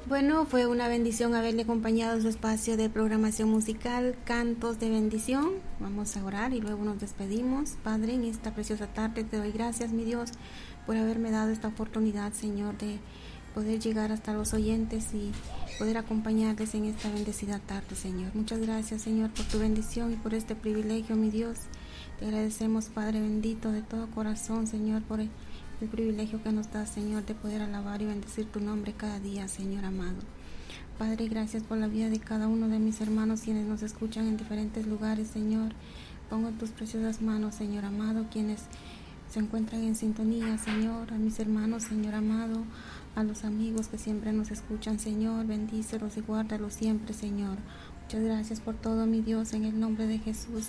Bueno, fue una bendición haberle acompañado a su espacio de programación musical, Cantos de Bendición. Vamos a orar y luego nos despedimos. Padre, en esta preciosa tarde te doy gracias, mi Dios, por haberme dado esta oportunidad, Señor, de poder llegar hasta los oyentes y poder acompañarles en esta bendecida tarde, Señor. Muchas gracias, Señor, por tu bendición y por este privilegio, mi Dios. Te agradecemos, Padre bendito, de todo corazón, Señor, por el privilegio que nos das, Señor, de poder alabar y bendecir tu nombre cada día, Señor amado. Padre, gracias por la vida de cada uno de mis hermanos quienes nos escuchan en diferentes lugares, Señor. Pongo en tus preciosas manos, Señor amado, quienes se encuentran en sintonía, Señor, a mis hermanos, Señor amado, a los amigos que siempre nos escuchan, Señor, bendícelos y guárdalos siempre, Señor. Muchas gracias por todo, mi Dios, en el nombre de Jesús.